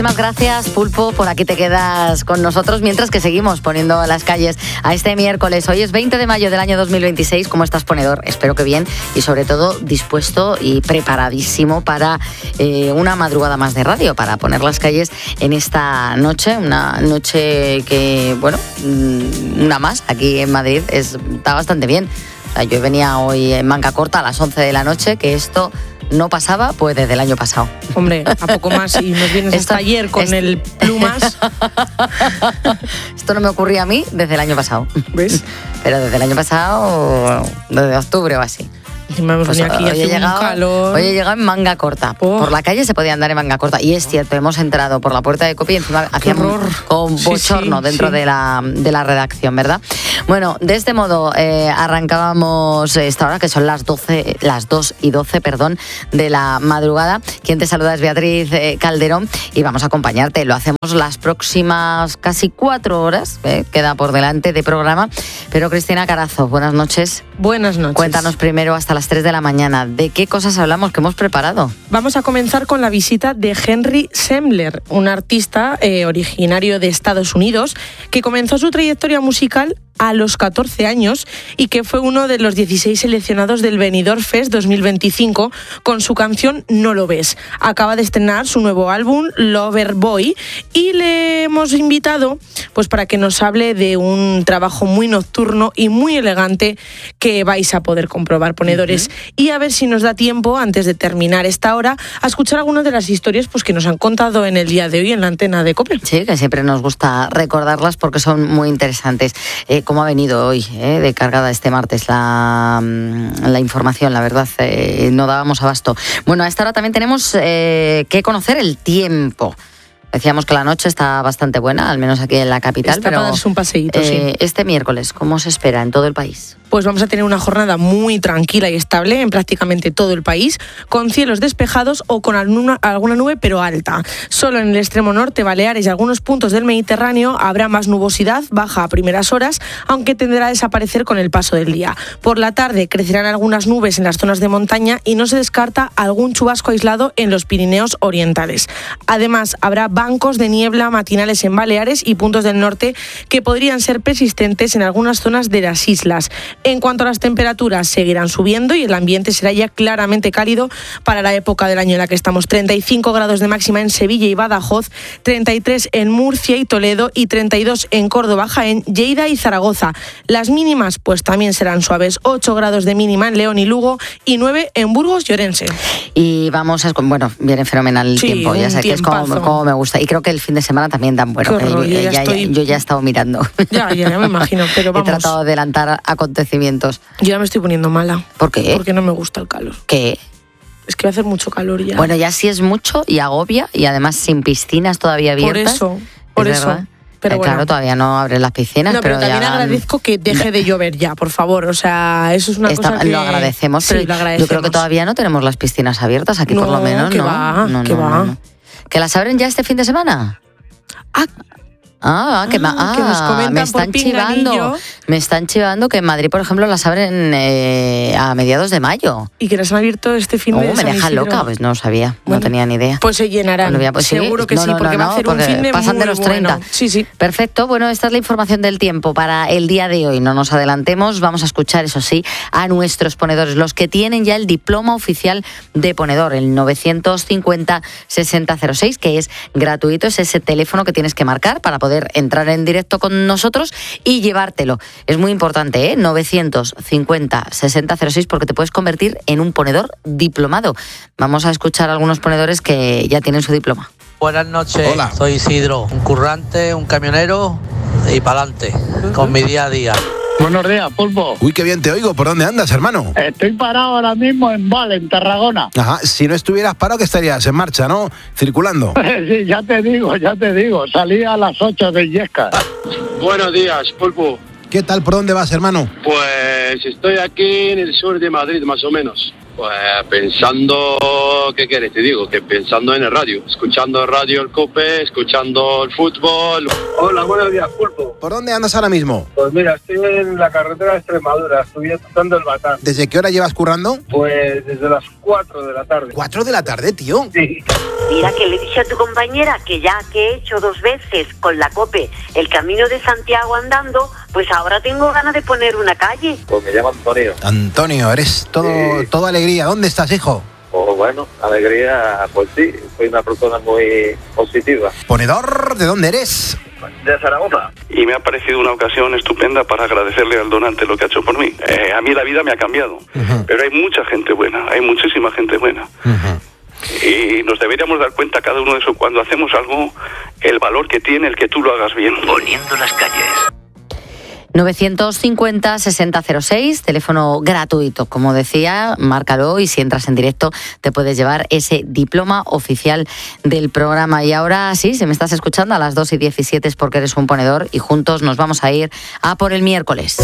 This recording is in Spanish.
Muchas gracias, Pulpo, por aquí te quedas con nosotros mientras que seguimos poniendo las calles a este miércoles. Hoy es 20 de mayo del año 2026. ¿Cómo estás, ponedor? Espero que bien y sobre todo dispuesto y preparadísimo para una madrugada más de radio, para poner las calles en esta noche, una noche que, bueno, una más aquí en Madrid está bastante bien. O sea, yo venía hoy en manga corta a las 11 de la noche, que esto no pasaba pues desde el año pasado. Hombre, a poco más y nos vienes hasta ayer con el plumas. Esto no me ocurría a mí desde el año pasado. ¿Ves? Pero desde el año pasado, desde octubre o así. Pues aquí hoy he llegado en manga corta. Por la calle se podía andar en manga corta. Y es cierto, hemos entrado por la puerta de Copi y encima hacíamos con bochorno dentro de la redacción, ¿verdad? Bueno, de este modo arrancábamos esta hora, que son las 2:12, de la madrugada. Quien te saluda es Beatriz Calderón y vamos a acompañarte. Lo hacemos las próximas casi 4 horas, queda por delante de programa. Pero Cristina Carazo, buenas noches. Buenas noches. Cuéntanos primero hasta las 3 de la mañana. ¿De qué cosas hablamos que hemos preparado? Vamos a comenzar con la visita de Henry Sembler, un artista originario de Estados Unidos que comenzó su trayectoria musical a los 14 años y que fue uno de los 16 seleccionados del Benidorm Fest 2025 con su canción No lo ves. Acaba de estrenar su nuevo álbum Loverboy y le hemos invitado pues para que nos hable de un trabajo muy nocturno y muy elegante que vais a poder comprobar, ponedores. Y a ver si nos da tiempo, antes de terminar esta hora, a escuchar algunas de las historias pues que nos han contado en el día de hoy en la antena de COPE. Sí, que siempre nos gusta recordarlas porque son muy interesantes. ¿Cómo ha venido hoy de cargada este martes la información? La verdad, no dábamos abasto. Bueno, a esta hora también tenemos que conocer el tiempo. Decíamos que la noche está bastante buena, al menos aquí en la capital. Está para darse un paseíto, sí. Este miércoles, ¿cómo se espera en todo el país? Pues vamos a tener una jornada muy tranquila y estable en prácticamente todo el país, con cielos despejados o con alguna nube pero alta. Solo en el extremo norte, Baleares y algunos puntos del Mediterráneo habrá más nubosidad, baja a primeras horas, aunque tenderá a desaparecer con el paso del día. Por la tarde crecerán algunas nubes en las zonas de montaña y no se descarta algún chubasco aislado en los Pirineos orientales. Además, habrá bancos de niebla matinales en Baleares y puntos del norte que podrían ser persistentes en algunas zonas de las islas. En cuanto a las temperaturas, seguirán subiendo y el ambiente será ya claramente cálido para la época del año en la que estamos. 35 grados de máxima en Sevilla y Badajoz, 33 en Murcia y Toledo y 32 en Córdoba, Jaén, Lleida y Zaragoza. Las mínimas pues también serán suaves, 8 grados de mínima en León y Lugo y 9 en Burgos y Orense. Y vamos a... Bueno, viene fenomenal el tiempo, ya sabes que es como me gusta. Y creo que el fin de semana también tan bueno. Horror, yo ya he estado mirando. Ya me imagino, pero vamos. He tratado de adelantar acontecimientos. Yo ya me estoy poniendo mala. ¿Por qué? Porque no me gusta el calor. ¿Qué? Es que va a hacer mucho calor ya. Bueno, ya sí es mucho y agobia y además sin piscinas todavía abiertas. Por eso. Pero bueno. Claro, todavía no abren las piscinas. No, pero también agradezco que deje de llover ya, por favor. O sea, eso es una cosa que... Lo agradecemos, pero lo agradecemos. Yo creo que todavía no tenemos las piscinas abiertas aquí, por lo menos. ¿Qué va? No. ¿Que las abren ya este fin de semana? Que nos comentan me están por pinganillo. Me están chivando que en Madrid, por ejemplo, las abren a mediados de mayo. Y que las han abierto este fin de semana. Me dejan loca, pues no sabía, no tenía ni idea. Pues se llenarán, seguro que sí, porque va a hacer un fin de pasan muy de los 30. Bueno. Sí. Perfecto, bueno, esta es la información del tiempo para el día de hoy. No nos adelantemos, vamos a escuchar, eso sí, a nuestros ponedores, los que tienen ya el diploma oficial de ponedor, el 950-6006, que es gratuito, es ese teléfono que tienes que marcar para poder entrar en directo con nosotros y llevártelo. Es muy importante, 950-6006, porque te puedes convertir en un ponedor diplomado. Vamos a escuchar a algunos ponedores que ya tienen su diploma. Buenas noches. Hola. Soy Isidro, un currante, un camionero y pa'lante con mi día a día. Buenos días, Pulpo. Uy, qué bien te oigo. ¿Por dónde andas, hermano? Estoy parado ahora mismo en Val, en Tarragona. Ajá, si no estuvieras parado, que estarías en marcha, ¿no? Circulando. Sí, ya te digo. Salí a las 8 de Illescas. Buenos días, Pulpo. ¿Qué tal? ¿Por dónde vas, hermano? Pues estoy aquí en el sur de Madrid, más o menos. Pues pensando, ¿qué quieres? Te digo, que pensando en el radio, escuchando el radio, el COPE, escuchando el fútbol. Hola, buenos días, Pulpo. ¿Por dónde andas ahora mismo? Pues mira, estoy en la carretera de Extremadura, estoy escuchando el Batán. ¿Desde qué hora llevas currando? Pues desde las 4 de la tarde. 4 de la tarde, tío. Sí. Mira que le dije a tu compañera que ya que he hecho 2 veces con la COPE el Camino de Santiago andando, pues ahora tengo ganas de poner una calle. Pues me llamo Antonio. Antonio, eres todo alegría. ¿Dónde estás, hijo? Pues bueno, alegría, pues sí, soy una persona muy positiva. Ponedor, ¿de dónde eres? De Zaragoza. Y me ha parecido una ocasión estupenda para agradecerle al donante lo que ha hecho por mí. A mí la vida me ha cambiado, pero hay mucha gente buena, hay muchísima gente buena. Y nos deberíamos dar cuenta cada uno de eso cuando hacemos algo, el valor que tiene el que tú lo hagas bien. Poniendo las calles. 950-6006, teléfono gratuito. Como decía, márcalo y si entras en directo te puedes llevar ese diploma oficial del programa. Y ahora sí, si me estás escuchando a las 2:17 es porque eres un ponedor y juntos nos vamos a ir a por el miércoles.